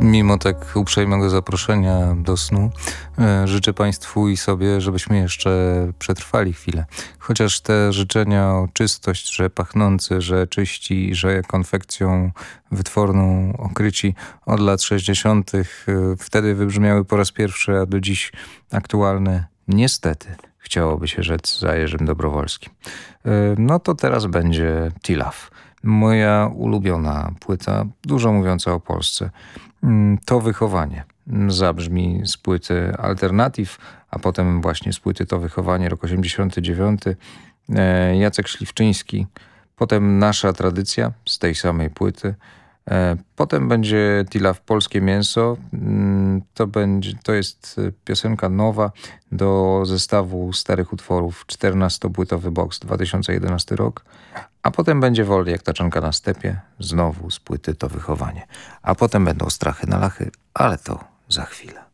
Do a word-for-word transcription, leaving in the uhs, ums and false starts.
Mimo tak uprzejmego zaproszenia do snu, e, życzę Państwu i sobie, żebyśmy jeszcze przetrwali chwilę. Chociaż te życzenia o czystość, że pachnący, że czyści, że konfekcją wytworną okryci od lat sześćdziesiątych e, wtedy wybrzmiały po raz pierwszy, a do dziś aktualne, niestety, chciałoby się rzec za Jerzym Dobrowolskim. E, no to teraz będzie T-Love. Moja ulubiona płyta, dużo mówiąca o Polsce. To wychowanie zabrzmi z płyty Alternatyw, a potem właśnie z płyty To wychowanie, rok osiemdziesiąty dziewiąty. Jacek Śliwczyński. Potem Nasza tradycja z tej samej płyty. Potem będzie T-Love Polskie mięso. To, będzie, to jest piosenka nowa do zestawu starych utworów czternastopłytowy box, dwa tysiące jedenasty rok. A potem będzie Wolny jak taczanka na stepie, znowu z płyty To wychowanie. A potem będą Strachy na lachy, ale to za chwilę.